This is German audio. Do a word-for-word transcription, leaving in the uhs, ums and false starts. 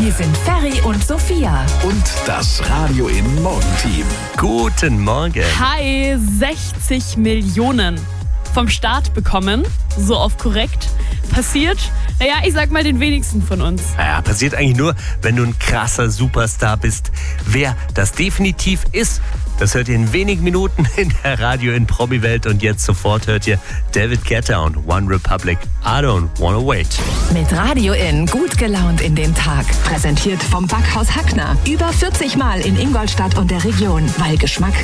Hier sind Ferry und Sophia. Und das Radio in Morgenteam. Guten Morgen. Hi, sechzig Millionen vom Staat bekommen, so oft korrekt. Passiert, naja, ich sag mal den wenigsten von uns. Naja, passiert eigentlich nur, wenn du ein krasser Superstar bist. Wer das definitiv ist, das hört ihr in wenigen Minuten in der Radio in Promi-Welt. Und jetzt sofort hört ihr David Guetta und One Republic. I don't wanna wait. Mit Radio in gut gelaunt in den Tag. Präsentiert vom Backhaus Hackner. Über vierzig Mal in Ingolstadt und der Region. Weil Geschmack